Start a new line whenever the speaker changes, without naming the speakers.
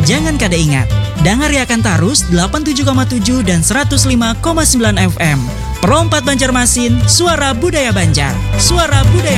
Jangan kada ingat, dangariakan tarus 87,7 dan 105,9 FM. Pro 4 Banjarmasin, suara budaya Banjar. Suara budaya